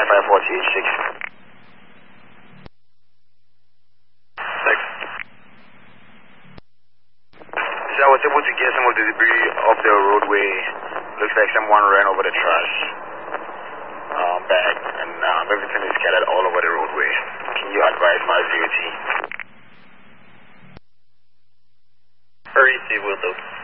954086. So I was able to get some of the debris off the roadway. Looks like someone ran over the trash bag, and everything is scattered all over the roadway. Can you advise my VOT? Hurry, see will do.